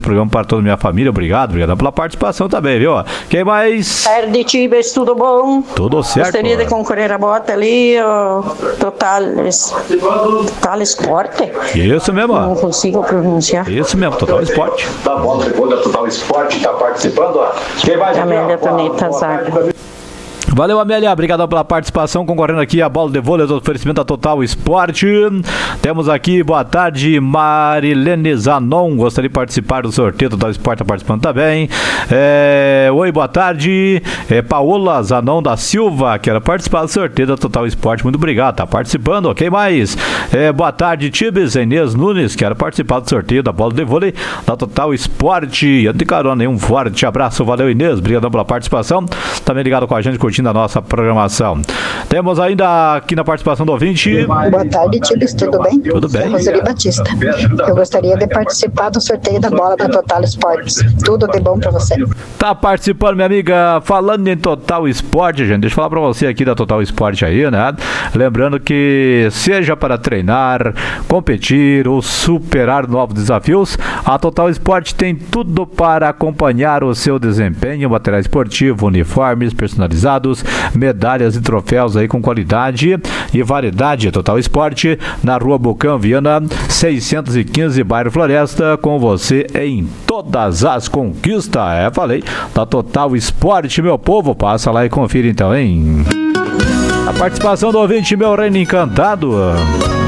Programa para toda a minha família, obrigado pela participação também, viu? Quem mais? Tarde, Tibes, tudo bom? Tudo certo. Gostaria de concorrer a bota ali, ó, Total Esporte. Isso mesmo. Não consigo pronunciar. Isso mesmo, Total Esporte. Tá bom, depois da Total Esporte, tá participando, ó. Quem mais? Amélia Toneta Zaga. Valeu, Amélia, obrigado pela participação, concorrendo aqui a bola de vôlei do oferecimento da Total Esporte. Temos aqui, boa tarde, Marilene Zanon, gostaria de participar do sorteio, Total Esporte está participando também. Oi, boa tarde, Paola Zanon da Silva, quero participar do sorteio da Total Esporte, muito obrigado, tá participando. Quem mais? Boa tarde, Tibes, Inês Nunes, quero participar do sorteio da bola de vôlei da Total Esporte. Ande carona aí, um forte abraço, valeu, Inês, obrigado pela participação, também ligado com a gente, curtindo a nossa programação. Temos ainda aqui na participação do ouvinte. Boa tarde, Tibes, tudo bem? Tudo bem. Roseli Batista. Eu gostaria de participar do sorteio da bola da Total Esportes. Tudo de bom pra você. Tá participando, minha amiga, falando em Total Esporte, gente, deixa eu falar pra você aqui da Total Esporte aí, né? Lembrando que seja para treinar, competir ou superar novos desafios, a Total Esporte tem tudo para acompanhar o seu desempenho, material esportivo, uniformes personalizados, medalhas e troféus aí com qualidade e variedade. Total Esporte, na Rua Bocão Viana, 615, bairro Floresta, com você em todas as conquistas. Falei, da Total Esporte, meu povo, passa lá e confira então, hein? A participação do ouvinte, meu reino encantado.